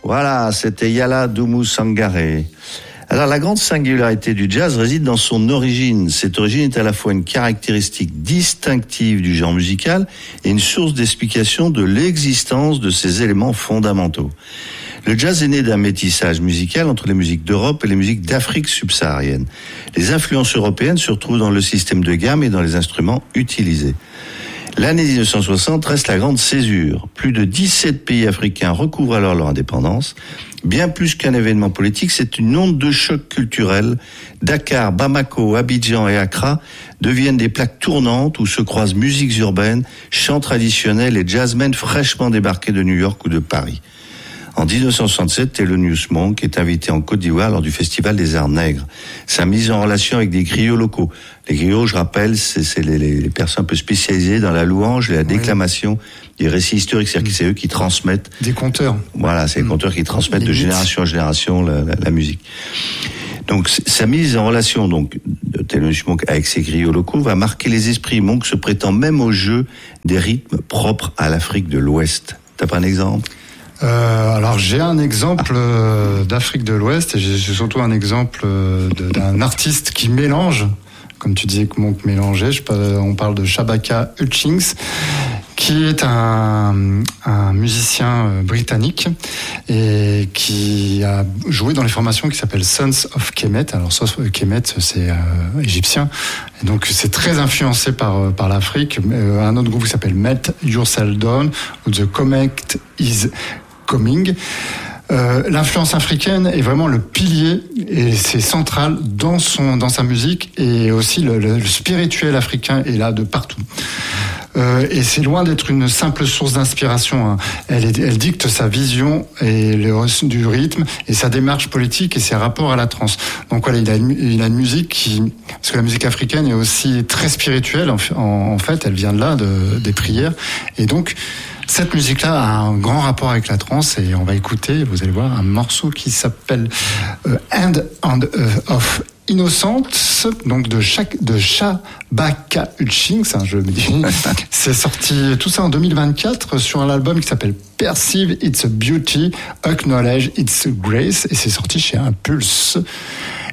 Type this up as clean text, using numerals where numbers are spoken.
Voilà, c'était Yala Dumu Sangare. Alors, la grande singularité du jazz réside dans son origine. Cette origine est à la fois une caractéristique distinctive du genre musical et une source d'explication de l'existence de ces éléments fondamentaux. Le jazz est né d'un métissage musical entre les musiques d'Europe et les musiques d'Afrique subsaharienne. Les influences européennes se retrouvent dans le système de gamme et dans les instruments utilisés. L'année 1960 reste la grande césure. Plus de 17 pays africains recouvrent alors leur indépendance. Bien plus qu'un événement politique, c'est une onde de choc culturel. Dakar, Bamako, Abidjan et Accra deviennent des plaques tournantes où se croisent musiques urbaines, chants traditionnels et jazzmen fraîchement débarqués de New York ou de Paris. En 1967, Thelonious Monk est invité en Côte d'Ivoire lors du Festival des Arts Nègres. Sa mise en relation avec des griots locaux. Les griots, je rappelle, c'est les personnes un peu spécialisées dans la louange et la déclamation des récits historiques. C'est-à-dire que c'est eux qui transmettent... Des conteurs. Voilà, c'est les conteurs qui transmettent de génération en génération la musique. Donc, sa mise en relation donc de Thelonious Monk avec ses griots locaux va marquer les esprits. Monk se prétend même au jeu des rythmes propres à l'Afrique de l'Ouest. T'as pas un exemple ? Alors j'ai un exemple d'Afrique de l'Ouest et j'ai surtout un exemple d'un artiste qui mélange, comme tu disais que Monk mélangeait. On parle de Shabaka Hutchings, qui est un musicien britannique et qui a joué dans les formations qui s'appellent Sons of Kemet. Alors Sons of Kemet, c'est égyptien, et donc c'est très influencé par l'Afrique. Un autre groupe qui s'appelle Melt Yourself Down ou The Comet is Coming. L'influence africaine est vraiment le pilier et c'est central dans sa musique, et aussi le spirituel africain est là de partout. Et c'est loin d'être une simple source d'inspiration. Elle dicte sa vision et du rythme et sa démarche politique et ses rapports à la trance. Donc voilà, il a une musique parce que la musique africaine est aussi très spirituelle. En fait, elle vient de là, des prières. Et donc, cette musique-là a un grand rapport avec la trance, et on va écouter, vous allez voir, un morceau qui s'appelle Hand of Innocence, donc de Shabaka Hutchings, je me dis. C'est sorti tout ça en 2024 sur un album qui s'appelle Perceive Its Beauty, Acknowledge Its Grace, et c'est sorti chez Impulse.